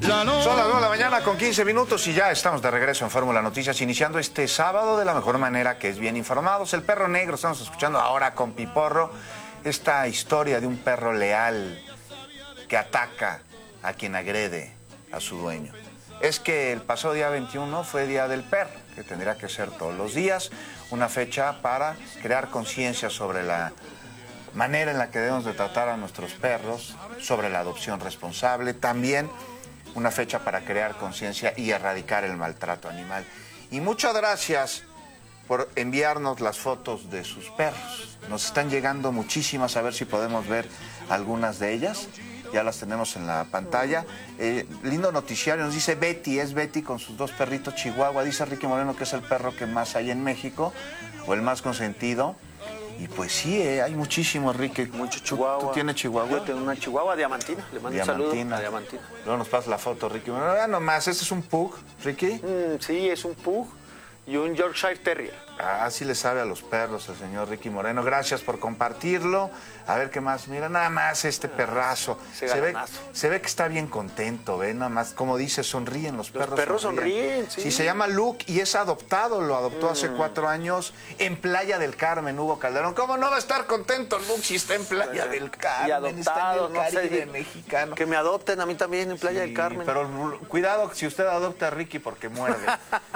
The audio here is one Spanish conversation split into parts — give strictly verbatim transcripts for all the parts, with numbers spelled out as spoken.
Son las dos de la mañana con quince minutos y ya estamos de regreso en Fórmula Noticias, iniciando este sábado de la mejor manera, que es bien informados. El perro negro, estamos escuchando ahora con Piporro esta historia de un perro leal que ataca a quien agrede a su dueño. Es que el pasado día veintiuno fue Día del Perro, que tendría que ser todos los días, una fecha para crear conciencia sobre la manera en la que debemos de tratar a nuestros perros, sobre la adopción responsable, también una fecha para crear conciencia y erradicar el maltrato animal. Y muchas gracias por enviarnos las fotos de sus perros. Nos están llegando muchísimas, a ver si podemos ver algunas de ellas. Ya las tenemos en la pantalla. Eh, lindo noticiario, nos dice Betty, es Betty con sus dos perritos Chihuahua. Dice Ricky Moreno que es el perro que más hay en México, o el más consentido. Y pues sí, eh, hay muchísimos, Ricky. Mucho Chihuahua. ¿Tú, tú tienes Chihuahua? Yo tengo una Chihuahua diamantina. Le mando un saludo a Diamantina. Luego nos pasa la foto, Ricky. Bueno, vean nomás, este es un pug, Ricky. Mm, sí, es un pug y un Yorkshire Terrier. Ah, sí le sabe a los perros el señor Ricky Moreno. Gracias por compartirlo. A ver qué más. Mira, nada más este perrazo. Se ve, se ve que está bien contento, ¿ve? Nada más, como dice, sonríen los, los perros. Los perros sonríen, sonríen, sí. Sí, se llama Luke y es adoptado. Lo adoptó mm. hace cuatro años en Playa del Carmen, Hugo Calderón. ¿Cómo no va a estar contento Luke si está en Playa del Carmen? Y adoptado, está en el Caribe no sé, mexicano. Que me adopten a mí también en Playa sí, del Carmen. Pero cuidado si usted adopta a Ricky porque muerde.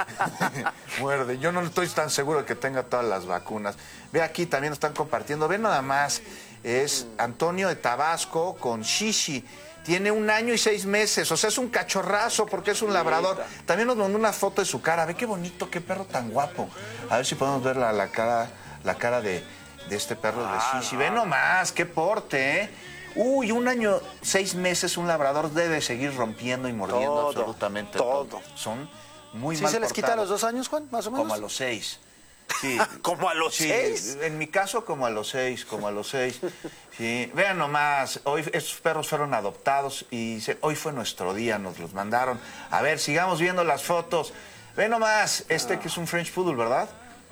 Muerde. Yo no estoy tan seguro de que tenga todas las vacunas. Ve aquí, también están compartiendo. Ve nada más, es Antonio de Tabasco con Shishi. Tiene un año y seis meses, o sea, es un cachorrazo porque es un labrador. También nos mandó una foto de su cara. Ve qué bonito, qué perro tan guapo. A ver si podemos ver la, la cara, la cara de, de este perro ah, de Shishi. No. Ve nomás, qué porte, ¿eh? Uy, un año, seis meses, un labrador debe seguir rompiendo y mordiendo todo, absolutamente todo. todo. Son muy ¿Sí mal se les portados. quita a los dos años, Juan, más o menos? Como a los seis. Sí, como a los sí, seis. En mi caso, como a los seis, como a los seis. Sí, vean nomás, hoy estos perros fueron adoptados y se, hoy fue nuestro día, nos los mandaron. A ver, sigamos viendo las fotos. Ve nomás, este ah. que es un French Poodle, ¿verdad?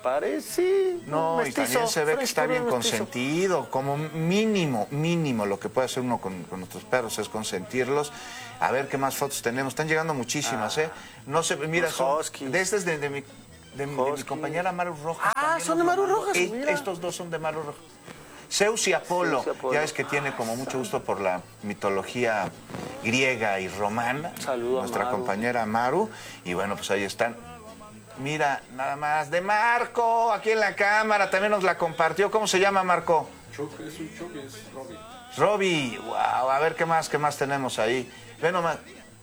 Parece. No, mestizo, y también se ve French que está bien mestizo. consentido, como mínimo, mínimo, lo que puede hacer uno con, con nuestros perros es consentirlos. A ver qué más fotos tenemos. Están llegando muchísimas, ah. ¿eh? No sé, mira, son, de este es de, de mi... De, de mi compañera Maru Rojas. Ah, son de Maru Rojas. E estos dos son de Maru Rojas. Zeus y Apolo. Zeus y Apolo. Ya ves que tiene como mucho gusto por la mitología griega y romana. Saludos. Nuestra Maru. compañera Maru. Y bueno, pues ahí están. Mira, nada más. De Marco, aquí en la cámara. También nos la compartió. ¿Cómo se llama, Marco? Choque, es un choque, es Robbie. Robbie. Wow, a ver qué más, qué más tenemos ahí. Ve nomás.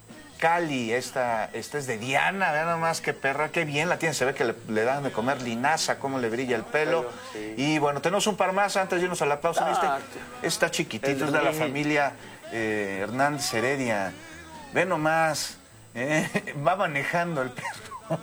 Cali, esta, esta es de Diana, vean nomás qué perra, qué bien la tiene, se ve que le, le dan de comer linaza, cómo le brilla el pelo. Sí. Y bueno, tenemos un par más antes de irnos a la pausa, ¿viste? Ah, está chiquitito, es de la familia eh, Hernández Heredia. Ve nomás, eh, va manejando el perro.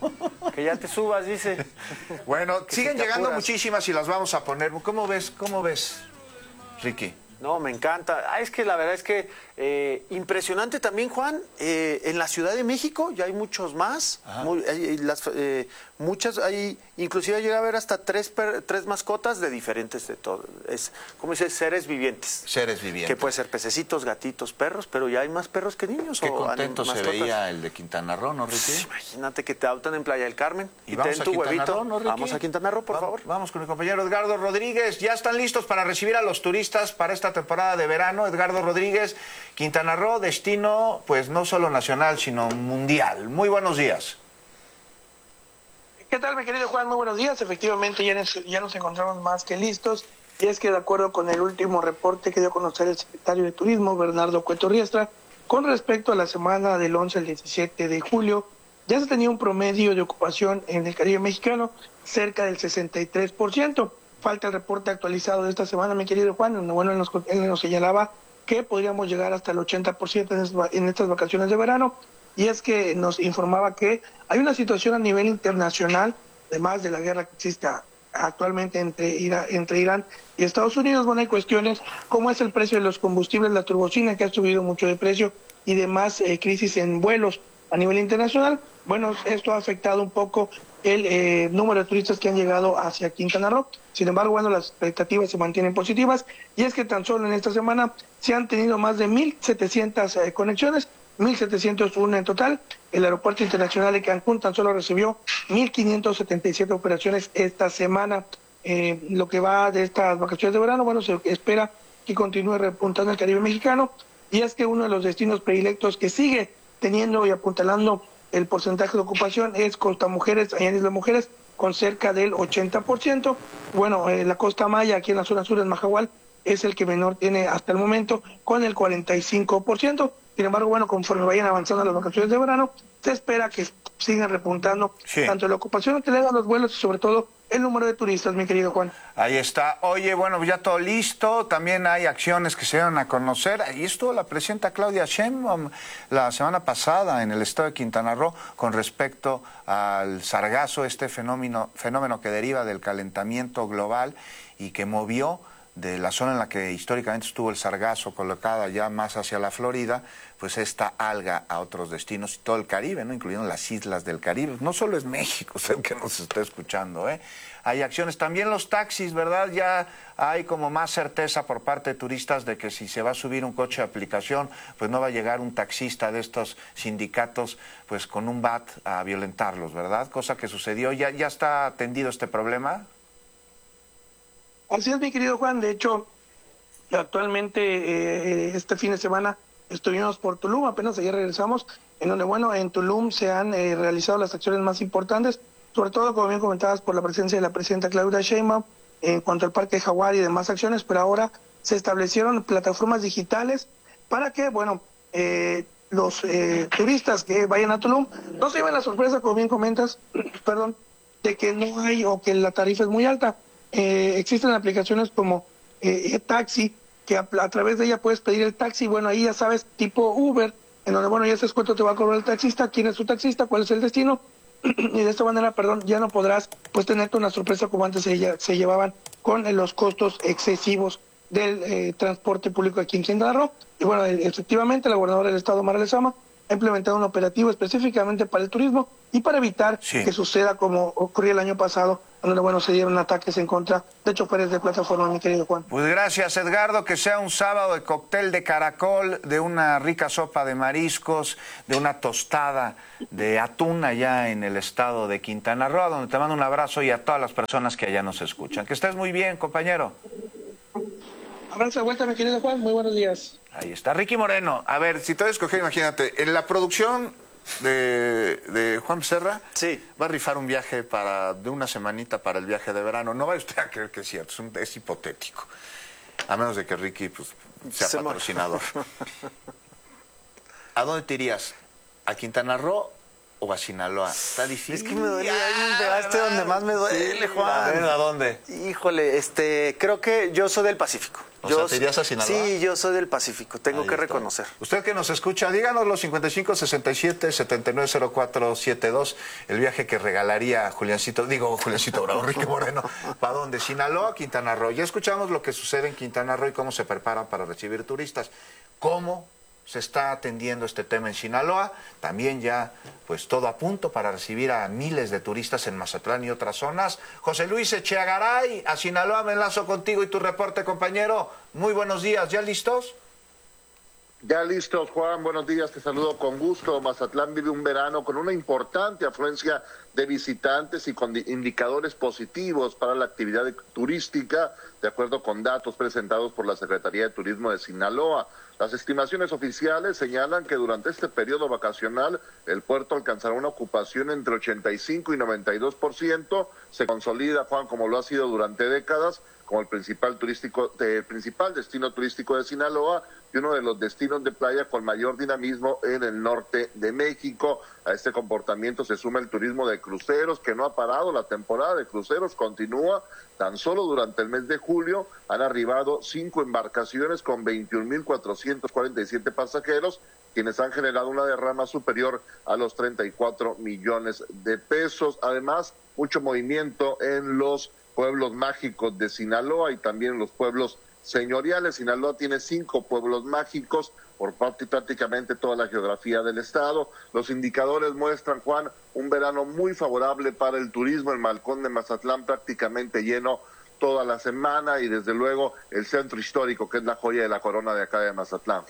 Que ya te subas, dice. Bueno, que siguen si llegando apuras. muchísimas y las vamos a poner. ¿Cómo ves, cómo ves, Ricky? No, me encanta. Ah, es que la verdad es que eh, impresionante también, Juan. Eh, en la Ciudad de México ya hay muchos más. Muy, hay, las, eh, muchas, hay, inclusive llega a haber hasta tres, per, tres mascotas de diferentes, de todo. Es, ¿cómo dice? Seres vivientes. Seres vivientes. Que puede ser pececitos, gatitos, perros, pero ya hay más perros que niños. Qué o contento se mascotas. veía el de Quintana Roo, ¿no, Ricky? Pues, imagínate que te adoptan en Playa del Carmen. Y, y vamos ten tu a Quintana huevito. Roo, ¿no, Ricky? Vamos a Quintana Roo, por vamos, favor. Vamos con mi compañero Edgardo Rodríguez. Ya están listos para recibir a los turistas para esta temporada de verano. Edgardo Rodríguez, Quintana Roo, destino pues no solo nacional, sino mundial. Muy buenos días. ¿Qué tal, mi querido Juan? Muy buenos días. Efectivamente, ya nos, ya nos encontramos más que listos. Y es que de acuerdo con el último reporte que dio a conocer el secretario de Turismo, Bernardo Cueto Riestra, con respecto a la semana del once al diecisiete de julio, ya se tenía un promedio de ocupación en el Caribe mexicano cerca del sesenta y tres por ciento. Falta el reporte actualizado de esta semana, mi querido Juan, donde bueno, él nos, él nos señalaba que podríamos llegar hasta el ochenta por ciento en, en estas vacaciones de verano, y es que nos informaba que hay una situación a nivel internacional, además de la guerra que existe actualmente entre, Ira, entre Irán y Estados Unidos. Bueno, hay cuestiones como es el precio de los combustibles, la turbocina que ha subido mucho de precio y demás eh, crisis en vuelos a nivel internacional. Bueno, esto ha afectado un poco el eh, número de turistas que han llegado hacia Quintana Roo. Sin embargo, bueno, las expectativas se mantienen positivas, y es que tan solo en esta semana se han tenido más de mil setecientas eh, conexiones, mil setecientos uno en total. El Aeropuerto Internacional de Cancún tan solo recibió mil quinientas setenta y siete operaciones esta semana. Eh, lo que va de estas vacaciones de verano, bueno, se espera que continúe repuntando el Caribe mexicano, y es que uno de los destinos predilectos que sigue teniendo y apuntalando el porcentaje de ocupación es Costa Mujeres, allá en Isla Mujeres, con cerca del ochenta por ciento. Bueno, eh, la Costa Maya, aquí en la zona sur, en Majahual, es el que menor tiene hasta el momento, con el cuarenta y cinco por ciento. Sin embargo, bueno, conforme vayan avanzando las vacaciones de verano, se espera que sigan repuntando sí. tanto la ocupación hotelera, los vuelos y sobre todo el número de turistas, mi querido Juan. Ahí está. Oye, bueno, ya todo listo. También hay acciones que se dieron a conocer. Ahí estuvo la presidenta Claudia Sheinbaum la semana pasada en el estado de Quintana Roo con respecto al sargazo, este fenómeno, fenómeno que deriva del calentamiento global y que movió de la zona en la que históricamente estuvo el sargazo, colocada ya más hacia la Florida, pues esta alga a otros destinos y todo el Caribe, ¿no? Incluyendo las islas del Caribe. No solo es México, es el que nos está escuchando, ¿eh? Hay acciones, también los taxis, ¿verdad? Ya hay como más certeza por parte de turistas de que si se va a subir un coche de aplicación, pues no va a llegar un taxista de estos sindicatos pues con un bat a violentarlos, ¿verdad? Cosa que sucedió. ¿Ya, ya está atendido este problema? Así es, mi querido Juan. De hecho, actualmente eh, este fin de semana estuvimos por Tulum, apenas ayer regresamos, en donde, bueno, en Tulum se han eh, realizado las acciones más importantes, sobre todo, como bien comentabas, por la presencia de la presidenta Claudia Sheinbaum, en cuanto al Parque Jaguar y demás acciones, pero ahora se establecieron plataformas digitales para que, bueno, eh, los eh, turistas que vayan a Tulum no se lleven la sorpresa, como bien comentas, perdón, de que no hay o que la tarifa es muy alta. Eh, existen aplicaciones como eh, taxi, que a, a través de ella puedes pedir el taxi. Bueno, ahí ya sabes, tipo Uber, en donde, bueno, ya sabes cuánto te va a cobrar el taxista, quién es su taxista, cuál es el destino, y de esta manera, perdón, ya no podrás pues tenerte una sorpresa como antes se, se llevaban con eh, los costos excesivos del eh, transporte público aquí en Quintana Roo. Y bueno, eh, efectivamente, la gobernadora del estado, Mara Lezama, ha implementado un operativo específicamente para el turismo y para evitar sí. que suceda como ocurrió el año pasado, donde, bueno, se dieron ataques en contra de choferes de plataforma, mi querido Juan. Pues gracias, Edgardo, que sea un sábado de cóctel de caracol, de una rica sopa de mariscos, de una tostada de atún allá en el estado de Quintana Roo, donde te mando un abrazo, y a todas las personas que allá nos escuchan. Que estés muy bien, compañero. Abrazo de vuelta, mi querido Juan, muy buenos días. Ahí está, Ricky Moreno. A ver, si te voy a escoger, imagínate, en la producción de, de Juan Becerra, sí. va a rifar un viaje para de una semanita para el viaje de verano. No vaya usted a creer que es cierto, es, un, es hipotético. A menos de que Ricky pues, sea Se patrocinador. ¿A dónde te irías? ¿A Quintana Roo o a Sinaloa? Está difícil. Es que me duele, ahí me pegaste donde más me duele, sí, Juan. A ver, ¿a dónde? Híjole, este, creo que yo soy del Pacífico. O yo, sea, ¿te irías a Sinaloa? Sí, yo soy del Pacífico, tengo Ahí que está. reconocer. Usted que nos escucha, díganos los cincuenta y cinco, sesenta y siete, setenta y nueve cero cuatro setenta y dos, el viaje que regalaría a Juliancito, digo, Juliancito Bravo, Ricky Moreno, ¿para dónde? Sinaloa, Quintana Roo. Ya escuchamos lo que sucede en Quintana Roo y cómo se preparan para recibir turistas. ¿Cómo se está atendiendo este tema en Sinaloa? También ya, pues todo a punto para recibir a miles de turistas en Mazatlán y otras zonas. José Luis Echeagaray, a Sinaloa me enlazo contigo y tu reporte, compañero. Muy buenos días, ¿ya listos? Ya listos, Juan, buenos días, te saludo con gusto. Mazatlán vive un verano con una importante afluencia de visitantes y con indicadores positivos para la actividad turística, de acuerdo con datos presentados por la Secretaría de Turismo de Sinaloa. Las estimaciones oficiales señalan que durante este periodo vacacional el puerto alcanzará una ocupación entre ochenta y cinco y noventa y dos por ciento. Se consolida, Juan, como lo ha sido durante décadas, como el principal turístico, el principal destino turístico de Sinaloa y uno de los destinos de playa con mayor dinamismo en el norte de México. A este comportamiento se suma el turismo de cruceros, que no ha parado. La temporada de cruceros continúa. Tan solo durante el mes de julio han arribado cinco embarcaciones con veintiún mil cuatrocientos cuarenta y siete pasajeros, quienes han generado una derrama superior a los treinta y cuatro millones de pesos. Además, mucho movimiento en los pueblos mágicos de Sinaloa y también los pueblos señoriales. Sinaloa tiene cinco pueblos mágicos por prácticamente toda la geografía del estado. Los indicadores muestran, Juan, un verano muy favorable para el turismo. El Malecón de Mazatlán prácticamente lleno toda la semana y desde luego el centro histórico, que es la joya de la corona de acá de Mazatlán, Juan.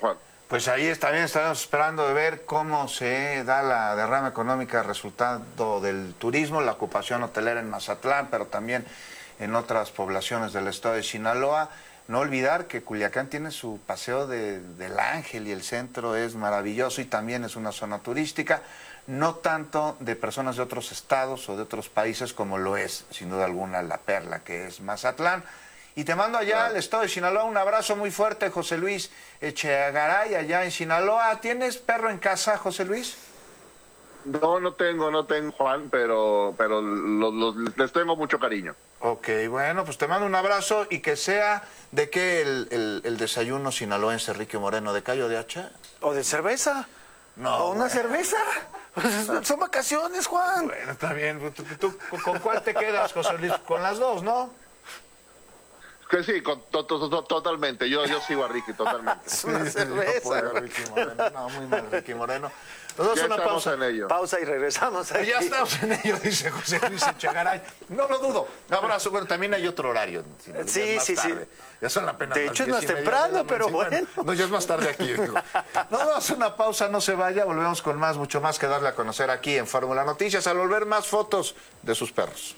Pues ahí también estaremos esperando de ver cómo se da la derrama económica resultado del turismo, la ocupación hotelera en Mazatlán, pero también en otras poblaciones del estado de Sinaloa. No olvidar que Culiacán tiene su paseo de, del Ángel y el centro es maravilloso y también es una zona turística, no tanto de personas de otros estados o de otros países como lo es, sin duda alguna, la perla que es Mazatlán. Y te mando allá al estado de Sinaloa un abrazo muy fuerte, José Luis Echegaray, allá en Sinaloa. ¿Tienes perro en casa, José Luis? No, no tengo, no tengo, Juan, pero, pero los, los, les tengo mucho cariño. Ok, bueno, pues te mando un abrazo y que sea de qué el, el, el desayuno sinaloense, Enrique Moreno, ¿de callo de hacha? ¿O de cerveza? No. ¿O una bueno. cerveza? Pues son vacaciones, Juan. Bueno, está bien. ¿Tú, tú, ¿Con cuál te quedas, José Luis? Con las dos, ¿no? Que sí, con, to, to, to, totalmente. Yo, yo sigo a Ricky, totalmente. Es una Sí, cerveza. no puede, Ricky Moreno. No, muy mal, Ricky Moreno. Nosotros Ya una estamos pausa. en ello. Pausa y regresamos. Aquí. Ya estamos en ello, dice José Luis Echegaray. No lo dudo. Un abrazo. Bueno, también hay otro horario. Si no, Sí, ya es más sí, sí. tarde. Ya son apenas De las hecho, es diez más y media temprano, de la pero noche. bueno. No, ya es más tarde aquí. Digo. No, vamos a una pausa, no se vaya. Volvemos con más, mucho más que darle a conocer aquí en Fórmula Noticias. Al volver, más fotos de sus perros.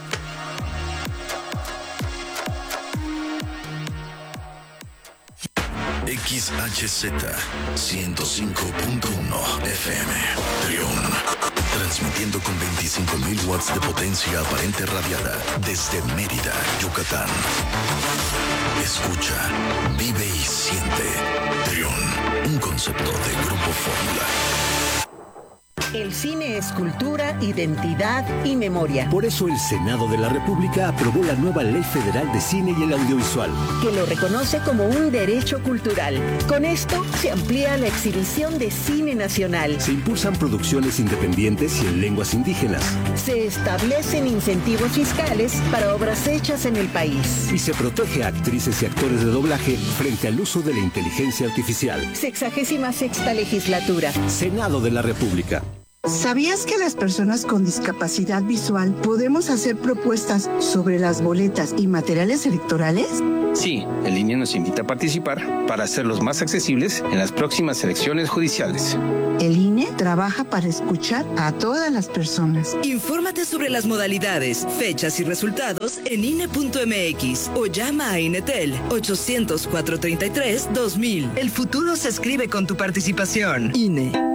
X H Z ciento cinco punto uno F M Trión, transmitiendo con veinticinco mil watts de potencia aparente radiada desde Mérida, Yucatán. Escucha, vive y siente Trión, un concepto de Grupo Fórmula. El cine es cultura, identidad y memoria. Por eso el Senado de la República aprobó la nueva Ley Federal de Cine y el Audiovisual, que lo reconoce como un derecho cultural. Con esto se amplía la exhibición de cine nacional. se impulsan producciones independientes y en lenguas indígenas, Se establecen incentivos fiscales para obras hechas en el país. y se protege a actrices y actores de doblaje frente al uso de la inteligencia artificial. Sexagésima sexta legislatura. Senado de la República. ¿Sabías que las personas con discapacidad visual podemos hacer propuestas sobre las boletas y materiales electorales? Sí, el I N E nos invita a participar para hacerlos más accesibles en las próximas elecciones judiciales. El I N E trabaja para escuchar a todas las personas. Infórmate sobre las modalidades, fechas y resultados en I N E punto M X o llama a Inetel ochocientos, cuatrocientos treinta y tres, dos mil. El futuro se escribe con tu participación. I N E.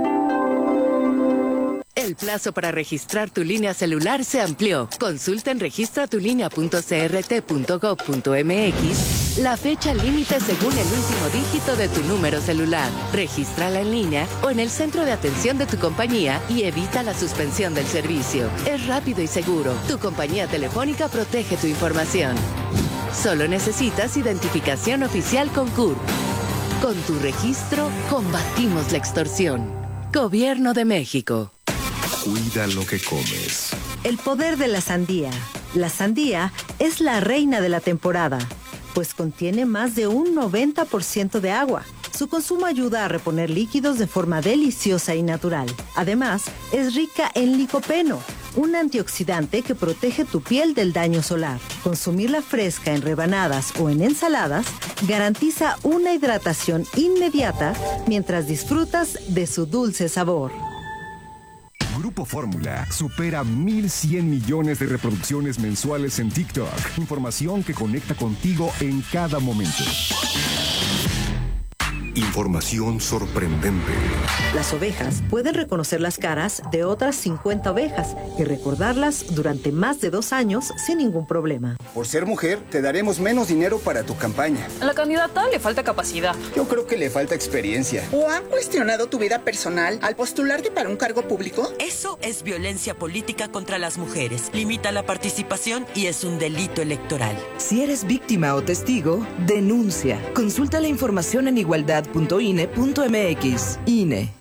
El plazo para registrar tu línea celular se amplió. Consulta en registra tu línea punto c r t punto gov punto m x la fecha límite según el último dígito de tu número celular. Regístrala en línea o en el centro de atención de tu compañía y evita la suspensión del servicio. Es rápido y seguro. Tu compañía telefónica protege tu información. Solo necesitas identificación oficial con C U R. Con tu registro, combatimos la extorsión. Gobierno de México. Cuida lo que comes. El poder de la sandía. La sandía es la reina de la temporada, pues contiene más de un noventa por ciento de agua. Su consumo ayuda a reponer líquidos de forma deliciosa y natural. Además, es rica en licopeno, un antioxidante que protege tu piel del daño solar. Consumirla fresca en rebanadas o en ensaladas garantiza una hidratación inmediata mientras disfrutas de su dulce sabor. Grupo Fórmula supera mil cien millones de reproducciones mensuales en TikTok. Información que conecta contigo en cada momento. Información sorprendente. Las ovejas pueden reconocer las caras de otras cincuenta ovejas y recordarlas durante más de dos años sin ningún problema. Por ser mujer, te daremos menos dinero para tu campaña. A la candidata le falta capacidad. Yo creo que le falta experiencia. ¿O han cuestionado tu vida personal al postularte para un cargo público? Eso es violencia política contra las mujeres. Limita la participación y es un delito electoral. Si eres víctima o testigo, denuncia. Consulta la información en igualdad punto i n e punto m x. I N E.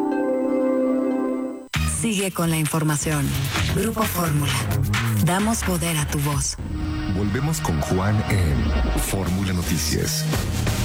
Sigue con la información. Grupo Fórmula. Damos poder a tu voz. Volvemos con Juan en Fórmula Noticias.